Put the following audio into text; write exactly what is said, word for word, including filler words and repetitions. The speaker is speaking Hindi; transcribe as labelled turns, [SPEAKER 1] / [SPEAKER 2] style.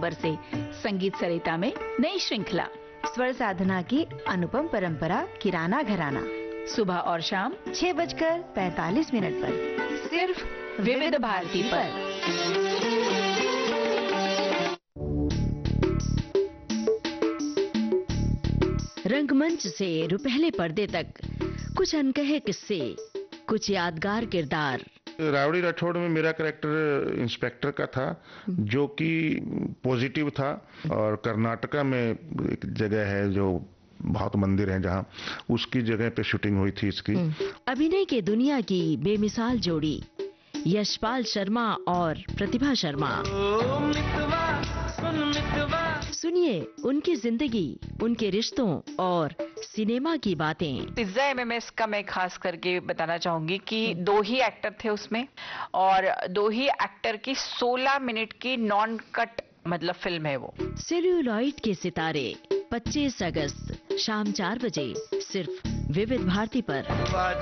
[SPEAKER 1] पर से संगीत सरिता में नई श्रृंखला,
[SPEAKER 2] स्वर साधना की अनुपम परंपरा किराना घराना,
[SPEAKER 1] सुबह और शाम
[SPEAKER 2] छह बजकर पैतालीस मिनट पर
[SPEAKER 1] सिर्फ विविध भारती पर।
[SPEAKER 3] रंगमंच से रुपहले पर्दे तक, कुछ अनकहे किस्से, कुछ यादगार किरदार।
[SPEAKER 4] रावड़ी राठौड़ में मेरा कैरेक्टर इंस्पेक्टर का था, जो कि पॉजिटिव था। और कर्नाटका में एक जगह है जो बहुत मंदिर है, जहाँ उसकी जगह पे शूटिंग हुई थी इसकी।
[SPEAKER 3] अभिनय के दुनिया की बेमिसाल जोड़ी यशपाल शर्मा और प्रतिभा शर्मा। सुनिए उनकी जिंदगी, उनके रिश्तों और सिनेमा की बातें।
[SPEAKER 5] पिज्जा एमएमएस का मैं खास करके बताना चाहूंगी कि दो ही एक्टर थे उसमें, और दो ही एक्टर की सोलह मिनट की नॉन कट मतलब फिल्म है वो।
[SPEAKER 3] सेल्यूलॉइड के सितारे पच्चीस अगस्त शाम चार बजे सिर्फ विविध भारती पर।